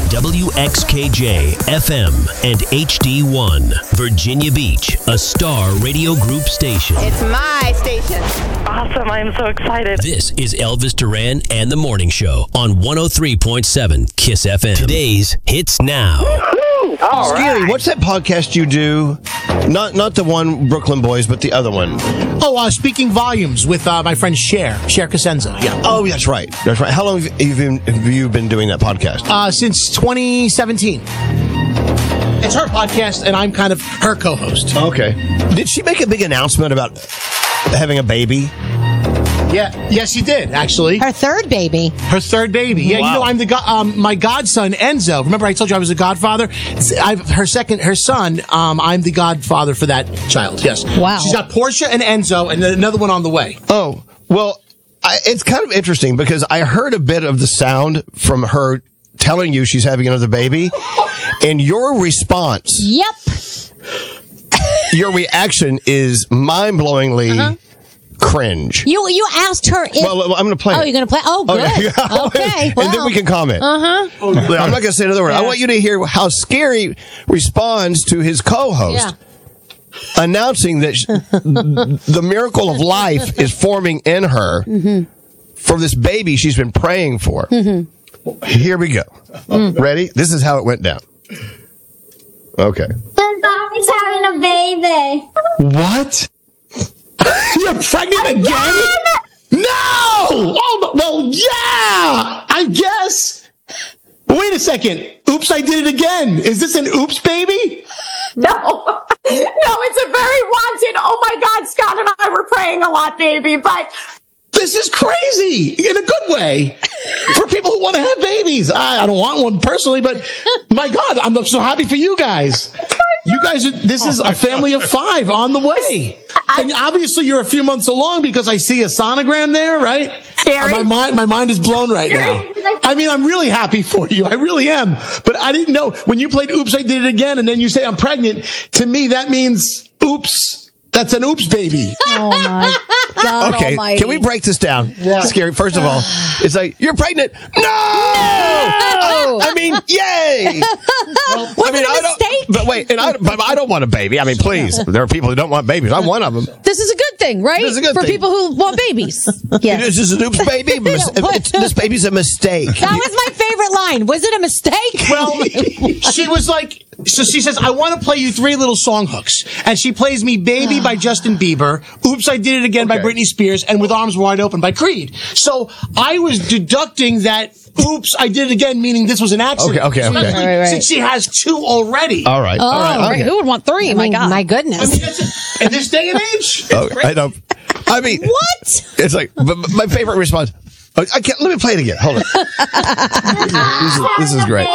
WXKJ, FM, and HD1. Virginia Beach, a Star Radio Group station. It's my station. Awesome. I'm so excited. This is Elvis Duran and the Morning Show on 103.7 KISS FM. Today's Hits Now. All right. What's that podcast you do? Not the one Brooklyn Boys, but the other one. Speaking Volumes with my friend Cher Cosenza. Yeah. Oh, that's right. That's right. How long have you been doing that podcast? Since 2017. It's her podcast, and I'm kind of her co-host. Okay. Did she make a big announcement about having a baby? Yeah. Yes, she did, actually. Her third baby. Yeah, wow. I'm the my godson Enzo. Remember, I told you I was a godfather. Her son. I'm the godfather for that child. Yes. Wow. She's got Portia and Enzo, and then another one on the way. Oh, well, it's kind of interesting because I heard a bit of the sound from her telling you she's having another baby, and your response. Yep. Your reaction is mind-blowingly. Cringe. You asked her if... Well, I'm going to play it. Oh, you're going to play? Oh, good. Okay. And then we can comment. I'm not going to say another word. Yeah. I want you to hear how Scary responds to his co-host. Yeah. Announcing that the miracle of life is forming in her for this baby she's been praying for. Here we go. Ready? This is how it went down. Okay. He's having a baby. What? You're pregnant again? No! Oh, well, yeah! I guess. Wait a second. Oops, I did it again. Is this an oops baby? No, it's a very wanted, oh my God, Scott and I were praying a lot, baby, but... This is crazy in a good way for people who want to have babies. I don't want one personally, but my God, I'm so happy for you guys. You guys, this is a family of 5 on the way. And obviously you're a few months along because I see a sonogram there, right? Scary. My mind is blown right now. I mean, I'm really happy for you. I really am. But I didn't know when you played Oops, I Did It Again, and then you say I'm pregnant. To me, that means oops. That's an oops baby. Oh, my God Okay, almighty. can we break this down? Yeah. Scary, first of all, it's like, you're pregnant. No! I mean, yay! Was it a mistake? But wait, but I don't want a baby. I mean, please. There are people who don't want babies. I'm one of them. This is a good thing, right? This is a good For thing. people who want babies. Yeah. This is an oops baby. This baby's a mistake. That was my favorite line. Was it a mistake? Well, she was like, so she says, I want to play you 3 little song hooks. And she plays me Baby by Justin Bieber, Oops, I Did It Again by Britney Spears, and With Arms Wide Open by Creed. So I was deducting that Oops, I Did It Again, meaning this was an accident. Okay. Right. Since she has 2 already. All right. Oh, All right. Okay. who would want 3? My God. My I goodness. mean, that's in this day and age. I don't. I mean, What? it's like but my favorite response. I can't. Let me play it again. Hold on. This is great.